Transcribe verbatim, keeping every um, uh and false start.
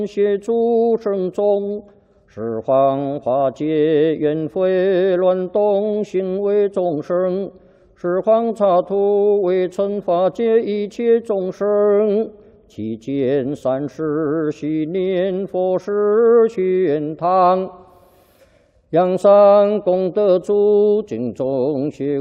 协诸生众，十方化解缘非乱动，心为众生。十方刹土为尘化解一切众生。其间三世悉念佛事玄堂，扬善功德主，敬众协